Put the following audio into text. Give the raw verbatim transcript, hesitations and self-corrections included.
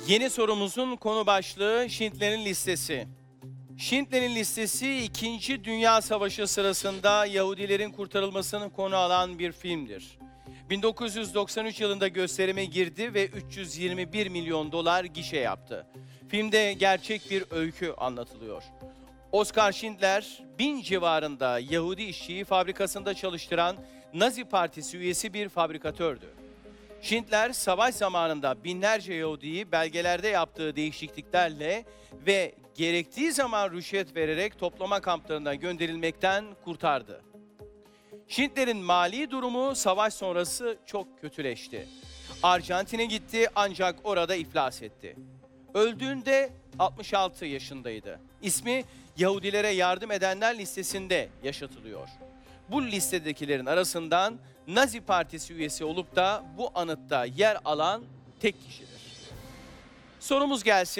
Yeni sorumuzun konu başlığı Schindler'in Listesi. Schindler'in Listesi İkinci Dünya Savaşı sırasında Yahudilerin kurtarılmasını konu alan bir filmdir. bin dokuz yüz doksan üç yılında gösterime girdi ve üç yüz yirmi bir milyon dolar gişe yaptı. Filmde gerçek bir öykü anlatılıyor. Oskar Schindler, bin civarında Yahudi işçiyi fabrikasında çalıştıran Nazi Partisi üyesi bir fabrikatördü. Schindler, savaş zamanında binlerce Yahudi'yi belgelerde yaptığı değişikliklerle ve gerektiği zaman rüşvet vererek toplama kamplarına gönderilmekten kurtardı. Schindler'in mali durumu savaş sonrası çok kötüleşti. Arjantin'e gitti ancak orada iflas etti. Öldüğünde altmış altı yaşındaydı. İsmi Yahudilere yardım edenler listesinde yaşatılıyor. Bu listedekilerin arasından Nazi Partisi üyesi olup da bu anıtta yer alan tek kişidir. Sorumuz gelsin.